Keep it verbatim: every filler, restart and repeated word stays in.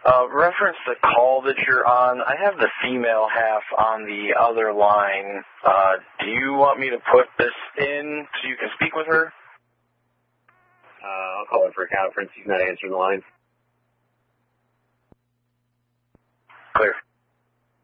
Uh, reference the call that you're on. I have the female half on the other line. Uh, do you want me to put this in so you can speak with her? Uh, I'll call her for a conference. He's not answering the line. Clear.